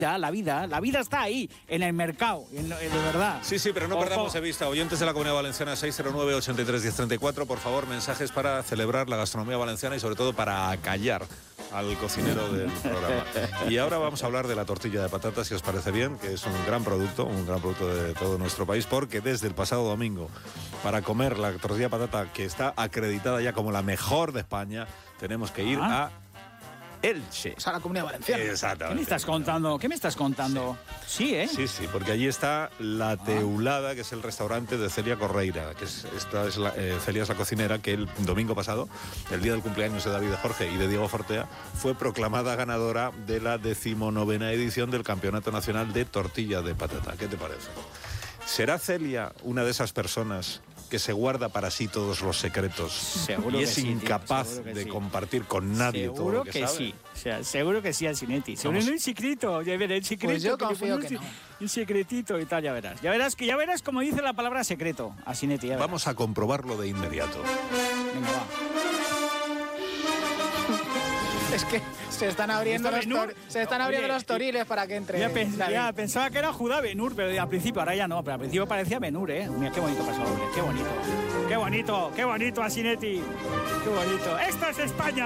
La vida está ahí, en el mercado, de verdad. Sí, pero no perdamos de vista. Oyentes de la Comunidad Valenciana, 609-83-1034, por favor, mensajes para celebrar la gastronomía valenciana y sobre todo para acallar al cocinero del programa. Y ahora vamos a hablar de la tortilla de patatas, si os parece bien, que es un gran producto de todo nuestro país, porque desde el pasado domingo, para comer la tortilla de patata, que está acreditada ya como la mejor de España, tenemos que ir a Elche. O sea, la Comunidad Valenciana. Exactamente. ¿Qué me estás contando? Sí, ¿eh? Sí, porque allí está La Teulada, que es el restaurante de Celia Correira, Celia es la cocinera que el domingo pasado, el día del cumpleaños de David de Jorge y de Diego Fortea, fue proclamada ganadora de la 19ª edición del Campeonato Nacional de Tortilla de Patata. ¿Qué te parece? ¿Será Celia una de esas personas que se guarda para sí todos los secretos seguro y es sí, incapaz de compartir con nadie todo lo que sabe? Sí. O sea, seguro que sí, Alcinetti. Seguro es un secreto, ya verás, el secreto. Pues yo confío que no. Un secretito y tal, ya verás como dice la palabra secreto, Alcinetti. Vamos a comprobarlo de inmediato. Venga, va. Es que se están abriendo los toriles para que entre. Ya pensaba que era Judá Ben-Hur, pero al principio, ahora ya no, pero al principio parecía Ben-Hur, ¿eh? Mira, qué bonito pasó, hombre, qué bonito, Alcinetti, qué bonito. ¡Esto es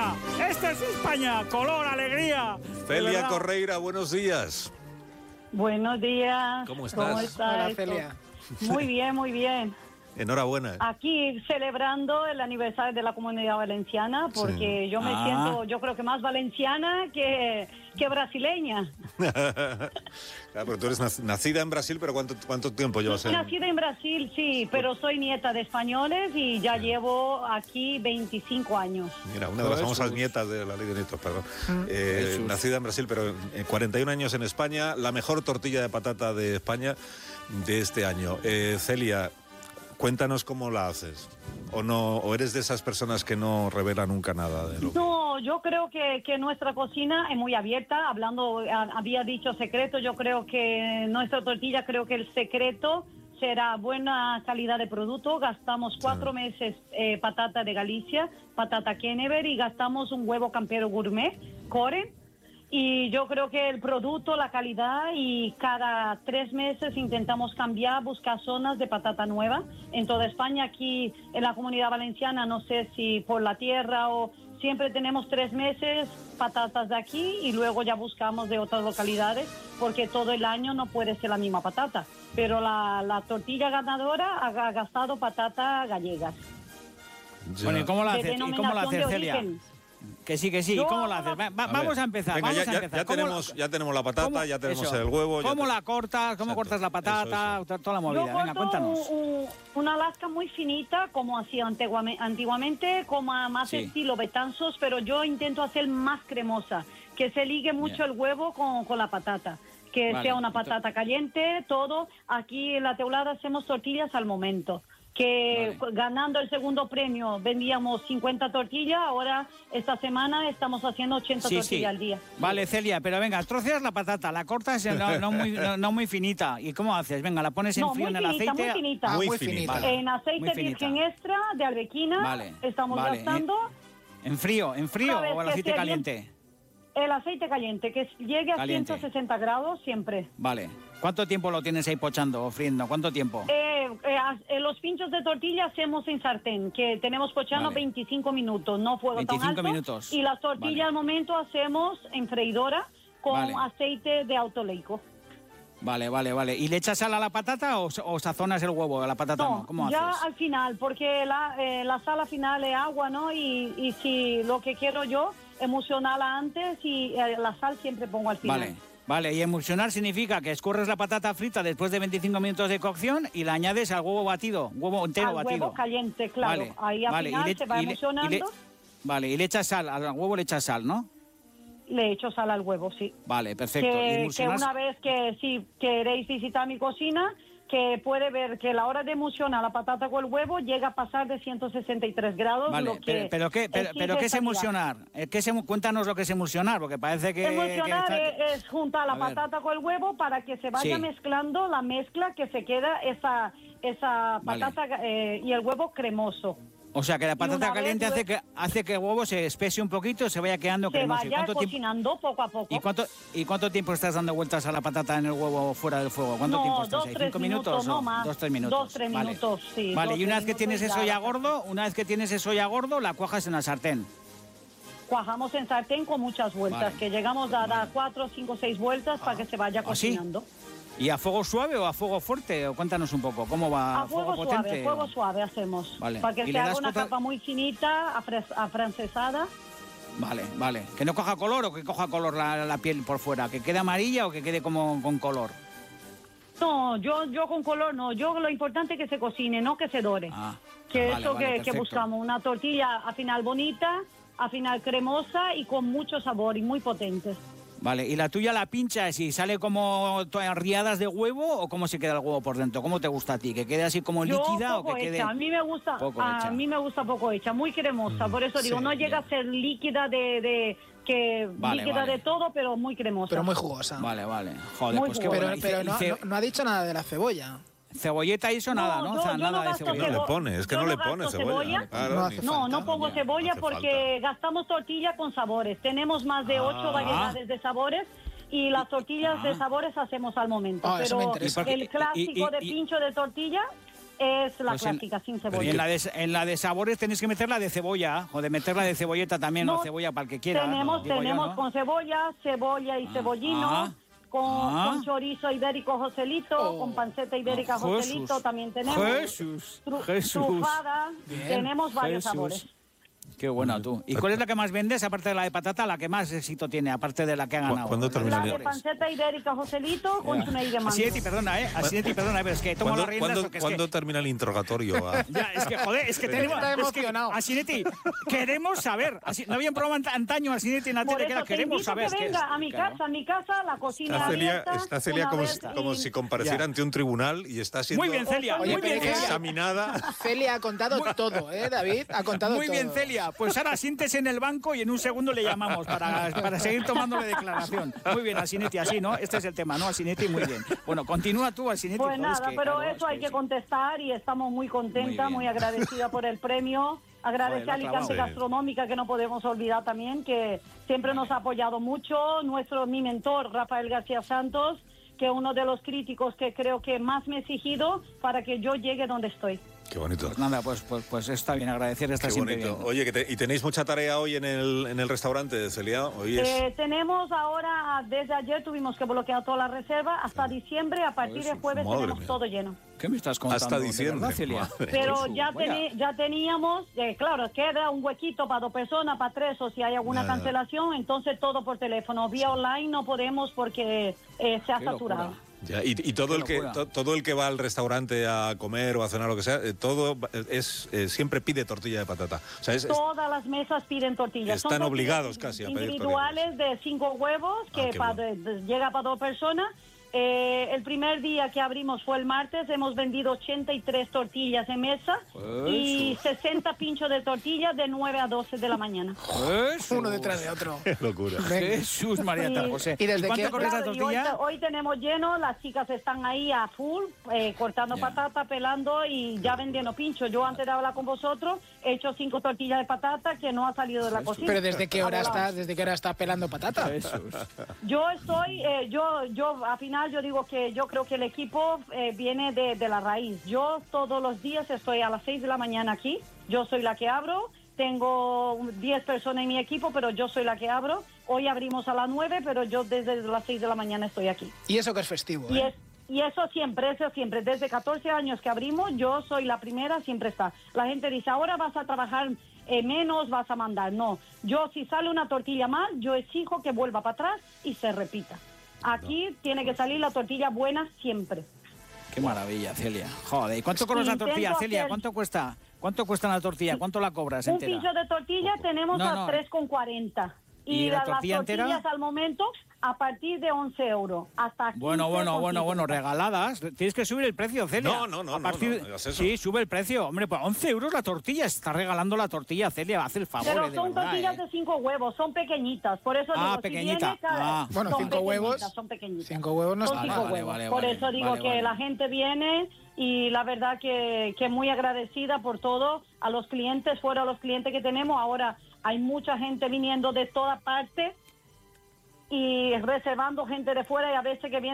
España! ¡Color, alegría! Celia Correira, buenos días. Buenos días. ¿Cómo estás? Hola, Celia. Muy bien. Enhorabuena. Aquí celebrando el aniversario de la Comunidad Valenciana, porque yo me siento, yo creo que más valenciana que brasileña. Claro, pero tú eres nacida en Brasil, pero ¿cuánto tiempo llevas en...? Nacida en Brasil, sí, pero soy nieta de españoles y ya llevo aquí 25 años. Mira, una de las famosas nietas de la ley de nietos, perdón. Nacida en Brasil, pero 41 años en España, la mejor tortilla de patata de España de este año. Celia, cuéntanos cómo la haces. ¿O eres de esas personas que no revela nunca nada de lo que... No, yo creo que nuestra cocina es muy abierta. Había dicho secreto, yo creo que nuestra tortilla, creo que el secreto será buena calidad de producto. Gastamos 4 meses patata de Galicia, patata Kennever, y gastamos un huevo campero gourmet, Core. Y yo creo que el producto, la calidad, y cada 3 meses intentamos cambiar, buscar zonas de patata nueva. En toda España, aquí en la Comunidad Valenciana, no sé si por la tierra o... Siempre tenemos 3 meses patatas de aquí y luego ya buscamos de otras localidades, porque todo el año no puede ser la misma patata. Pero la tortilla ganadora ha gastado patata gallegas. Bueno, ¿y cómo la haces, Celia? Que sí. ¿Y cómo la haces? Vamos a empezar. Venga, ya tenemos la patata, ya tenemos el huevo. ¿Cómo la cortas? ¿Cómo cortas la patata? Eso. Toda la movida. Venga, cuéntanos. Una lasca muy finita, como hacía antiguamente, como más estilo Betanzos, pero yo intento hacer más cremosa, que se ligue mucho el huevo con la patata. Que sea una patata caliente, todo. Aquí en La Teulada hacemos tortillas al momento. Ganando el segundo premio vendíamos 50 tortillas, ahora esta semana estamos haciendo 80 tortillas al día. Vale, Celia, pero venga, troceas la patata, la cortas no muy finita. ¿Y cómo haces? Venga, la pones en frío en el aceite. Muy finita. Vale. En aceite virgen extra de Arbequina estamos gastando. ¿En frío o el aceite caliente? El aceite caliente, que llegue a 160 grados siempre. Vale. ¿Cuánto tiempo lo tienes ahí pochando o friendo? ¿Cuánto tiempo? Los pinchos de tortilla hacemos en sartén, que tenemos pochando 25 minutos, no fuego tan alto. 25 minutos. Y las tortillas al momento hacemos en freidora con aceite de autoleico. Vale. ¿Y le echas sal a la patata o sazonas el huevo a la patata? No, ¿Cómo ya haces? al final, porque la sal al final es agua, ¿no? Y si lo que quiero yo, emulsionarla antes, y la sal siempre pongo al final. Vale, y emulsionar significa que escurres la patata frita después de 25 minutos de cocción y la añades al huevo batido, huevo entero batido. Al huevo caliente, claro. Ahí al final se va emulsionando. Y le echas sal, al huevo le echas sal, ¿no? Le echo sal al huevo, sí. Vale, perfecto. Que una vez que si queréis visitar mi cocina, que puede ver que la hora de emulsionar la patata con el huevo llega a pasar de 163 grados. Vale, pero ¿qué es emulsionar? Cuéntanos lo que es emulsionar, porque parece que... Emulsionar es juntar la patata con el huevo para que se vaya mezclando la mezcla, que se queda esa patata y el huevo cremoso. O sea, que la patata una vez caliente hace que el huevo se espese un poquito, se vaya quedando se cremoso. vaya cocinando poco a poco. ¿Y cuánto tiempo estás dando vueltas a la patata en el huevo fuera del fuego? ¿Cuánto tiempo estás ahí? 2-3 minutos, no más. 2-3 minutos. 2-3 minutos, sí. Vale, y una vez que tienes eso ya gordo, la cuajas en la sartén. Cuajamos en sartén con muchas vueltas, Vale. que llegamos a dar 4, 5, 6 vueltas para que se vaya cocinando. ¿Y a fuego suave o a fuego fuerte? O cuéntanos un poco, ¿cómo va? A fuego suave hacemos. Vale. Para que ¿Y se le haga das una otra- capa muy finita, afrancesada. Vale. ¿Que no coja color o que coja color la piel por fuera? ¿Que quede amarilla o que quede como con color? No, yo con color no. Yo lo importante es que se cocine, no que se dore. Que vale, eso vale, que perfecto. buscamos. Una tortilla al final bonita, al final cremosa y con mucho sabor y muy potente. Vale, ¿y la tuya la pinchas y sale como riadas de huevo o cómo se queda el huevo por dentro? ¿Cómo te gusta a ti? ¿Que quede así como Yo líquida o poco que quede...? hecha. A mí me gusta, poco hecha? poco hecha, muy cremosa. Por eso digo, no llega a ser líquida líquida de todo, pero muy cremosa. Pero muy jugosa. Vale. Joder, Muy pues qué jugosa. bueno. Pero no ha dicho nada de la cebolla. Cebolleta y eso nada, ¿no? O sea, yo nada no de gasto cebolla. No le pone, es que Yo no le gasto pone cebolla. Claro, No ni- hace No falta. pongo cebolla hace porque gastamos tortilla con sabores. Tenemos más de 8 variedades de sabores y las tortillas de sabores hacemos al momento. Eso me Pero interesa. el clásico de pincho de tortilla es la Pues clásica, sin Y cebolla. en la de sabores tenéis que meterla de cebolla, o de meterla de cebolleta también, No, o cebolla para el que quiera. Tenemos digo yo, ¿no? con cebolla y cebollino, con chorizo ibérico Joselito, con panceta ibérica Jesús. Joselito también tenemos. Jesús. Trufada, tenemos varios Jesús. sabores. Qué buena tú. ¿Y cuál es la que más vendes, aparte de la de patata, la que más éxito tiene, aparte de la que ha ganado? ¿Cuándo termina La el- de panceta ibérica Joselito con chuney de mango. Asinetti, perdona, pero es que tomo las riendas porque es ¿Cuándo que... termina el interrogatorio? Ya, es que, joder, es que tenemos... Está es que, emocionado. Asinetti, queremos saber. No había un programa antaño, Asinetti, en la Por tele, que eso era te queremos invito saber. que venga a mi casa, la cocina Está Celia, abierta. Celia una vez como y- si compareciera Ya. ante un tribunal y está siendo Muy bien, Celia, Oye, muy bien, pero es que- Celia. examinada. Celia ha contado todo, David? Ha contado Muy todo. bien, Celia. Pues ahora siéntese en el banco y en un segundo le llamamos para seguir tomándole declaración. Muy bien, Asinetti, así, ¿no? Este es el tema, ¿no? Asinetti, muy bien. Bueno, continúa tú, Asinetti. Pues joder, es nada, que, pero claro, eso es hay que contestar y estamos muy contentas, Muy muy, bien. agradecida por el premio. Agradecer Joder, a lo ha clavado. Alicante Sí. Gastronómica, que no podemos olvidar también, que siempre nos ha apoyado mucho. Mi mentor, Rafael García Santos, que es uno de los críticos que creo que más me ha exigido para que yo llegue donde estoy. Qué bonito. Nada, pues está bien, agradecer, está Qué siempre bonito. bien. Oye, ¿y tenéis mucha tarea hoy en el restaurante, Celia? Hoy es... Tenemos ahora, desde ayer tuvimos que bloquear toda la reserva, hasta diciembre, a partir de jueves madre tenemos mía. todo lleno. ¿Qué me estás contando? Hasta ¿De diciembre. verdad, Celia? Madre. Pero Jesús, ya, vaya. ya teníamos, claro, queda un huequito para 2 personas, para 3, o si hay alguna Ya. cancelación, entonces todo por teléfono. Vía online no podemos porque se ha Qué saturado. locura. Ya, y todo Qué todo el que va al restaurante a comer o a cenar lo que sea, todo es siempre pide tortilla de patata. O sea, Todas las mesas piden tortillas. Están Son tortillas obligados casi a pedir individuales de 5 huevos que qué bueno. llega para 2 personas. El primer día que abrimos fue el martes, hemos vendido 83 tortillas en mesa y 60 pinchos de tortillas de 9 a 12 de la mañana. Jesús. Uno detrás de otro. qué locura. Jesús, María Sí. José. ¿Y desde cuánto qué- corre esa Claro, y tortilla? hoy tenemos lleno, las chicas están ahí a full, cortando Ya. patata, pelando y ya vendiendo pincho. Yo antes de hablar con vosotros he hecho 5 tortillas de patata que no ha salido de la cocina. Pero ¿desde qué hora Ahora, estás pelando patata? Jesús. Yo estoy, yo al final yo digo que yo creo que el equipo viene de la raíz. Yo todos los días estoy a las 6 de la mañana aquí, yo soy la que abro. Tengo 10 personas en mi equipo, pero yo soy la que abro. Hoy abrimos a las 9, pero yo desde las 6 de la mañana estoy aquí. Y eso que es festivo, Y eso siempre. Desde 14 años que abrimos, yo soy la primera, siempre está. La gente dice, ahora vas a trabajar menos, vas a mandar. No, yo si sale una tortilla mal, yo exijo que vuelva para atrás y se repita. Aquí tiene que salir la tortilla buena siempre. Qué maravilla, Celia. Joder, ¿y cuánto cobras la Intento tortilla, Celia? hacer- ¿Cuánto cuesta? ¿Cuánto cuesta la tortilla? ¿Cuánto la cobras Un entera? pincho de tortilla tenemos No, a no. 3,40. ¿Y la las tortilla entera? tortillas al momento a partir de 11 euros. Hasta 15, Bueno, regaladas. Tienes que subir el precio, Celia. No, A partir no digas eso. Sí, sube el precio. Hombre, pues 11 euros la tortilla. Está regalando la tortilla, Celia. Hace el favor, Pero de son verdad, tortillas de 5 huevos, son pequeñitas. Por eso digo, pequeñita. si viene, Bueno, son 5 huevos. pequeñitas, son pequeñitas. 5 huevos no Son está 5 mal. huevos. Por eso digo que la gente viene y la verdad que muy agradecida por todo. A los clientes, fuera a los clientes que tenemos, ahora hay mucha gente viniendo de toda parte y reservando gente de fuera y a veces que viene